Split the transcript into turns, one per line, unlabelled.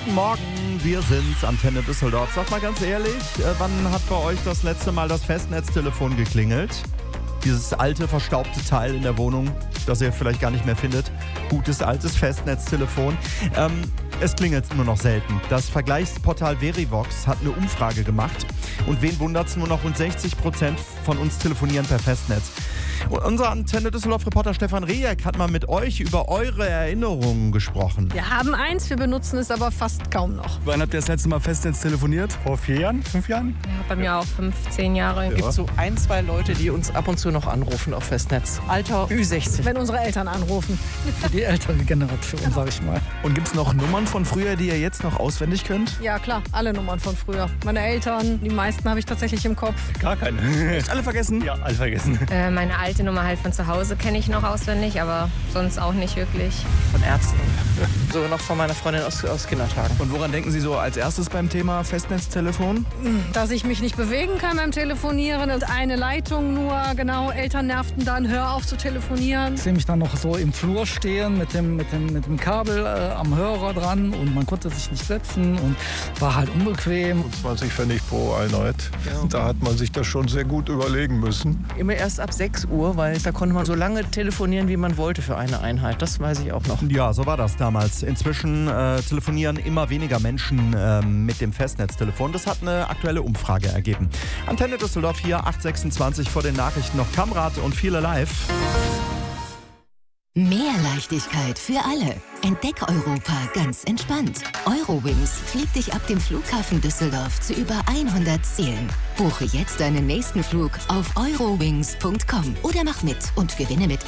Guten Morgen, wir sind's, Antenne Düsseldorf. Sag mal ganz ehrlich, wann hat bei euch das letzte Mal das Festnetztelefon geklingelt? Dieses alte, verstaubte Teil in der Wohnung, das ihr vielleicht gar nicht mehr findet. Gutes, altes Festnetztelefon. Es klingelt nur noch selten. Das Vergleichsportal Verivox hat eine Umfrage gemacht. Und wen wundert's, nur noch rund 60% von uns telefonieren per Festnetz. Und unser Antenne Düsseldorf-Reporter Stefan Rejek hat mal mit euch über eure Erinnerungen gesprochen.
Wir haben eins, wir benutzen es aber fast kaum noch.
Wann habt ihr das letzte Mal Festnetz telefoniert?
Vor 4 Jahren, 5 Jahren?
Ja, bei mir auch 15 Jahre.
Es gibt so 1, 2 Leute, die uns ab und zu noch anrufen auf Festnetz. Alter Ü60.
Wenn unsere Eltern anrufen.
Für die ältere Generation, sag ich mal.
Und gibt's noch Nummern von früher, die ihr jetzt noch auswendig könnt?
Ja klar, alle Nummern von früher. Meine Eltern, die meisten habe ich tatsächlich im Kopf.
Gar keine.
Echt alle vergessen?
Ja, alle vergessen.
Meine alte Nummer halt von zu Hause kenne ich noch auswendig, aber sonst auch nicht wirklich.
Von Ärzten. Sogar noch von meiner Freundin aus Kindertagen.
Und woran denken Sie so als erstes beim Thema Festnetztelefon?
Dass ich mich nicht bewegen kann beim Telefonieren und eine Leitung nur, genau, Eltern nervten dann, hör auf zu telefonieren.
Ich sehe mich dann noch so im Flur stehen mit dem Kabel am Hörer dran und man konnte sich nicht setzen und war halt unbequem.
20 Pfennig pro Einheit.
Ja.
Da hat man sich das schon sehr gut überlegen müssen.
Immer erst ab 6 Uhr, weil da konnte man so lange telefonieren, wie man wollte für eine Einheit. Das weiß ich auch noch.
Ja, so war das damals. Inzwischen telefonieren immer weniger Menschen mit dem Festnetztelefon. Das hat eine aktuelle Umfrage ergeben. Antenne Düsseldorf hier, 8:26 vor den Nachrichten noch Kamrat und viele live.
Mehr Leichtigkeit für alle. Entdeck Europa ganz entspannt. Eurowings fliegt dich ab dem Flughafen Düsseldorf zu über 100 Zielen. Buche jetzt deinen nächsten Flug auf eurowings.com oder mach mit und gewinne mit